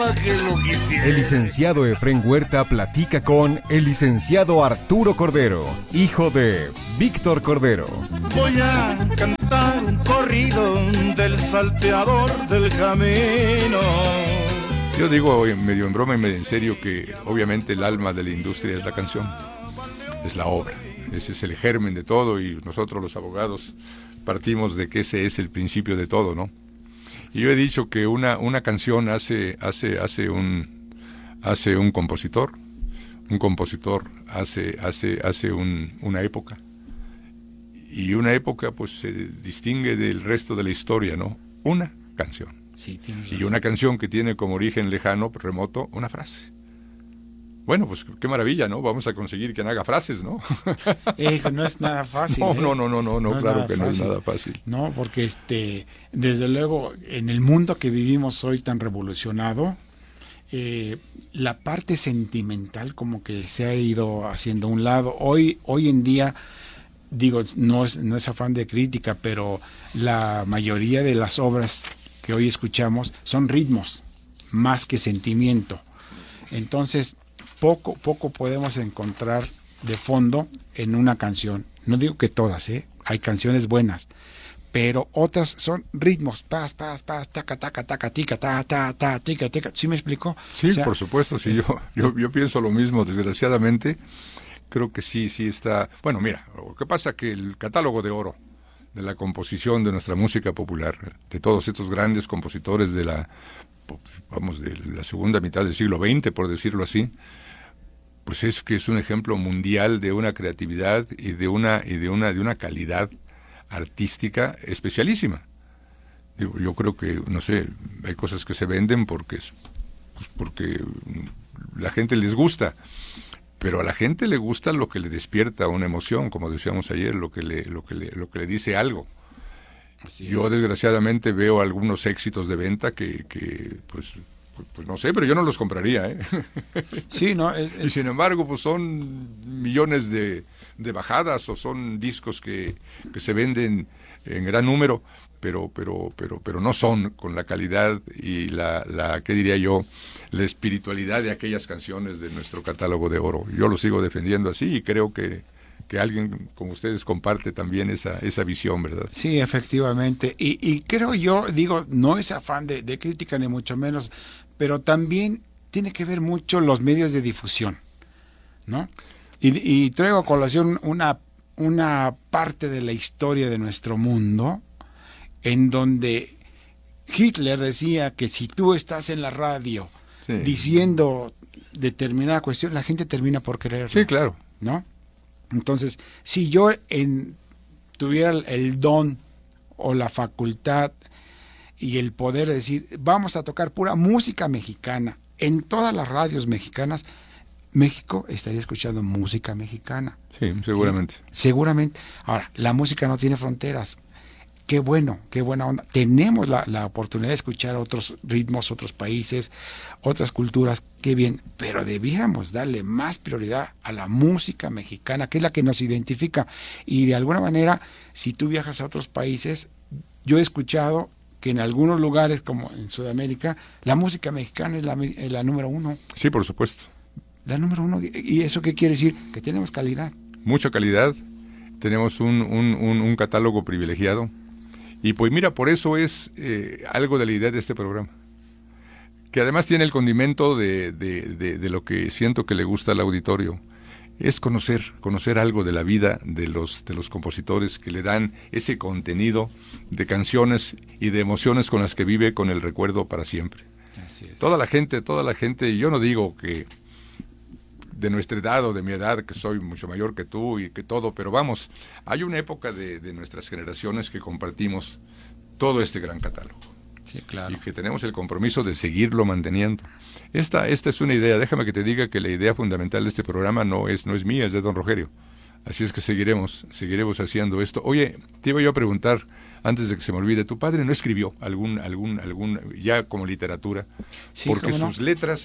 que lo quisiera. El licenciado Efrén Huerta platica con el licenciado Arturo Cordero, hijo de Víctor Cordero. Voy a cantar un corrido del salteador del camino. Yo digo medio en broma y medio en serio que obviamente el alma de la industria es la canción, es la obra. Ese es el germen de todo y nosotros los abogados partimos de que ese es el principio de todo, ¿no? Y yo he dicho que una canción hace un compositor. Un compositor hace una época. Y una época pues se distingue del resto de la historia, ¿no? Una canción. Sí, tienes razón. Y una canción que tiene como origen lejano, remoto, una frase. Bueno, pues qué maravilla, ¿no? Vamos a conseguir que haga frases, ¿no? No es nada fácil. No, claro que no es nada fácil. No, porque desde luego, en el mundo que vivimos hoy tan revolucionado, la parte sentimental como que se ha ido haciendo a un lado. Hoy en día, digo, no es afán de crítica, pero la mayoría de las obras que hoy escuchamos son ritmos, más que sentimiento. Entonces, poco podemos encontrar de fondo en una canción. No digo que todas, hay canciones buenas, pero otras son ritmos, paz, taca, taca, taca, tica, tica, tica. ¿Sí me explicó? Sí, o sea, por supuesto, sí, yo pienso lo mismo, desgraciadamente. Creo que sí está. Bueno, mira, lo que pasa que el catálogo de oro de la composición de nuestra música popular, de todos estos grandes compositores de la segunda mitad del siglo XX, por decirlo así, pues es que es un ejemplo mundial de una creatividad y de una calidad artística especialísima. Yo creo que, no sé, hay cosas que se venden porque la gente les gusta, pero a la gente le gusta lo que le despierta una emoción, como decíamos ayer, lo que le dice algo. Yo desgraciadamente veo algunos éxitos de venta que pues no sé, pero yo no los compraría, Sí, no, y sin embargo, pues son millones de bajadas o son discos que se venden en gran número, pero no son con la calidad y la ¿qué diría yo? La espiritualidad de aquellas canciones de nuestro catálogo de oro. Yo lo sigo defendiendo así y creo que alguien como ustedes comparte también esa visión, ¿verdad? Sí, efectivamente. Y creo yo, digo, no es afán de crítica ni mucho menos, pero también tiene que ver mucho los medios de difusión, ¿no? Y traigo a colación una parte de la historia de nuestro mundo en donde Hitler decía que si tú estás en la radio diciendo determinada cuestión, la gente termina por creerlo. Sí, claro. ¿No? Entonces, si yo tuviera el don o la facultad y el poder de decir, vamos a tocar pura música mexicana en todas las radios mexicanas, México estaría escuchando música mexicana. Sí, seguramente. Sí, seguramente. Ahora, la música no tiene fronteras. Qué bueno, qué buena onda. Tenemos la oportunidad de escuchar otros ritmos, otros países, otras culturas, qué bien. Pero debiéramos darle más prioridad a la música mexicana, que es la que nos identifica. Y de alguna manera, si tú viajas a otros países, yo he escuchado que en algunos lugares, como en Sudamérica, la música mexicana es la número uno. Sí, por supuesto. La número uno. ¿Y eso qué quiere decir? Que tenemos calidad. Mucha calidad. Tenemos un catálogo privilegiado. Y pues mira, por eso es algo de la idea de este programa, que además tiene el condimento de lo que siento que le gusta al auditorio, es conocer algo de la vida de los compositores que le dan ese contenido de canciones y de emociones con las que vive con el recuerdo para siempre. Así es. Toda la gente, yo no digo que de nuestra edad o de mi edad, que soy mucho mayor que tú y que todo, pero vamos, hay una época de nuestras generaciones que compartimos todo este gran catálogo. Sí, claro. Y que tenemos el compromiso de seguirlo manteniendo. Esta es una idea, déjame que te diga que la idea fundamental de este programa no es mía, es de don Rogelio. Así es que seguiremos haciendo esto. Oye, te iba yo a preguntar, antes de que se me olvide, ¿tu padre no escribió algún ya como literatura? Sí, porque ¿cómo no? sus letras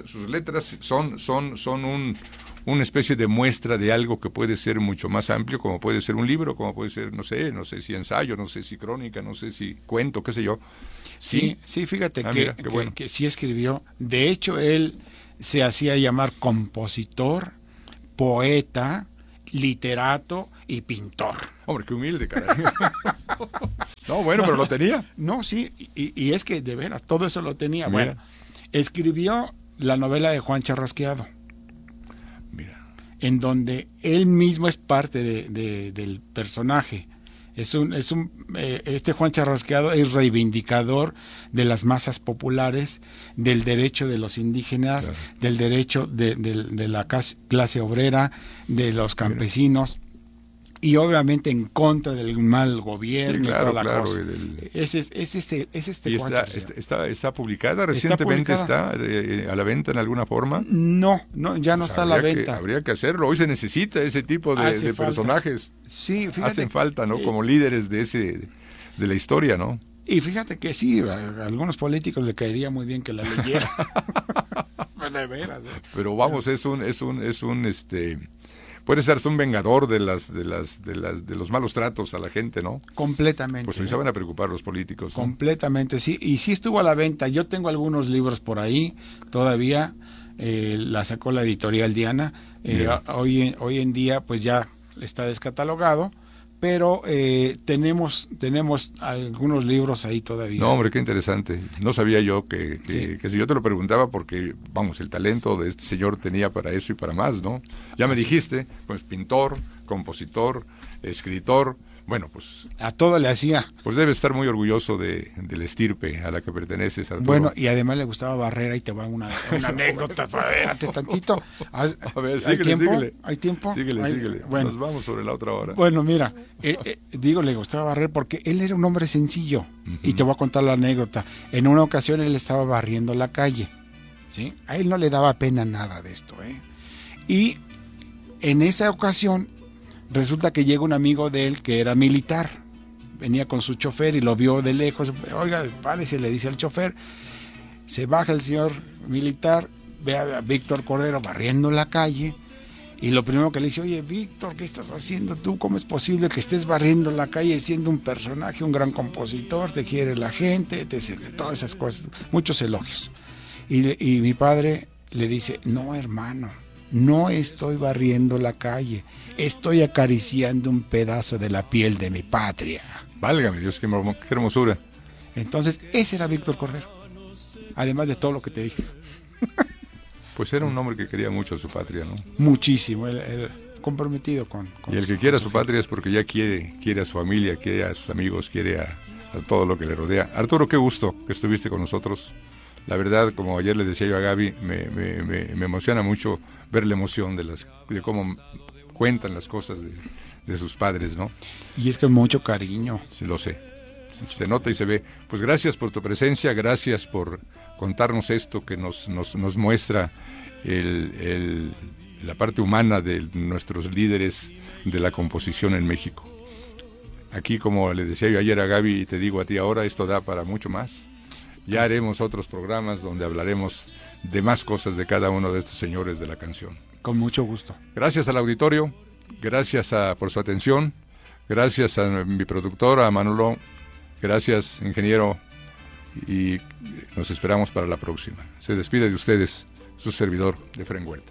son una especie de muestra de algo que puede ser mucho más amplio, como puede ser un libro, como puede ser, no sé si ensayo, no sé si crónica, no sé si cuento, qué sé yo. Sí, fíjate mira, qué bueno. que sí escribió. De hecho, él se hacía llamar compositor, poeta, literato y pintor. Hombre, qué humilde, caray. No, bueno, pero lo tenía. No, sí, y es que de veras, todo eso lo tenía. Mira. Bueno, escribió la novela de Juan Charrasqueado, Mira. en donde él mismo es parte del personaje. Este Juan Charrasqueado es reivindicador de las masas populares, del derecho de los indígenas, Claro. del derecho de la clase obrera, de los campesinos, y obviamente en contra del mal gobierno. Sí, claro, y toda la claro, cosa. y Es este ¿Y Juan Charrasqueado. está publicada recientemente? publicada. ¿Está a la venta en alguna forma? No, ya no está a la venta. Habría que hacerlo. Hoy se necesita ese tipo Hace de falta. personajes. Sí, fíjate. Hacen falta, ¿no? Como líderes de la historia, ¿no? Y fíjate que sí, a algunos políticos le caería muy bien que la leyera. De veras. Pero vamos, puede ser un vengador de los malos tratos a la gente, ¿no? Completamente. Pues hoy se van a preocupar los políticos, ¿no? Completamente, sí. Y sí estuvo a la venta. Yo tengo algunos libros por ahí todavía. La sacó la editorial Diana. Hoy en día, pues ya está descatalogado. Pero tenemos algunos libros ahí todavía. No, hombre, qué interesante. No sabía yo que si yo te lo preguntaba porque, vamos, el talento de este señor tenía para eso y para más, ¿no? Ya me dijiste, pues pintor, compositor, escritor, bueno, pues... A todo le hacía. Pues debes estar muy orgulloso de la estirpe a la que perteneces, Arturo. Bueno, y además le gustaba barrer, ahí te va una anécdota, espérate tantito. A ver, ¿Hay tiempo? síguele. ¿Hay tiempo? Síguele. Bueno. Nos vamos sobre la otra hora. Bueno, mira, le gustaba barrer porque él era un hombre sencillo. Y te voy a contar la anécdota. En una ocasión él estaba barriendo la calle, ¿sí? A él no le daba pena nada de esto, ¿eh? Y en esa ocasión resulta que llega un amigo de él que era militar. Venía con su chofer y lo vio de lejos. Oiga, párese, le dice al chofer. Se baja el señor militar, ve a Víctor Cordero barriendo la calle. Y lo primero que le dice, oye, Víctor, ¿qué estás haciendo tú? ¿Cómo es posible que estés barriendo la calle siendo un personaje, un gran compositor? Te quiere la gente, todas esas cosas. Muchos elogios. Y mi padre le dice, no, hermano, no estoy barriendo la calle, estoy acariciando un pedazo de la piel de mi patria. Válgame Dios, qué hermosura. Entonces, ese era Víctor Cordero, además de todo lo que te dije. Pues era un hombre que quería mucho a su patria, ¿no? Muchísimo, él comprometido con y el que quiere a su patria es porque ya quiere a su familia, quiere a sus amigos, quiere a todo lo que le rodea. Arturo, qué gusto que estuviste con nosotros. La verdad, como ayer le decía yo a Gaby, me emociona mucho ver la emoción de cómo cuentan las cosas de sus padres, ¿no? Y es que mucho cariño. Sí, lo sé. Se nota y se ve. Pues gracias por tu presencia, gracias por contarnos esto que nos muestra la parte humana de nuestros líderes de la composición en México. Aquí, como le decía yo ayer a Gaby y te digo a ti ahora, esto da para mucho más. Ya haremos otros programas donde hablaremos de más cosas de cada uno de estos señores de la canción. Con mucho gusto. Gracias al auditorio, gracias por su atención, gracias a mi productora, a Manolo, gracias, ingeniero, y nos esperamos para la próxima. Se despide de ustedes su servidor, Efraín Huerta.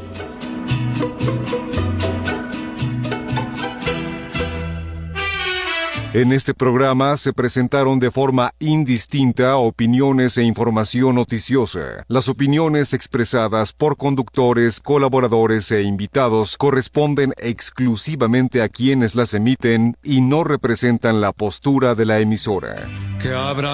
En este programa se presentaron de forma indistinta opiniones e información noticiosa. Las opiniones expresadas por conductores, colaboradores e invitados corresponden exclusivamente a quienes las emiten y no representan la postura de la emisora. Que habrá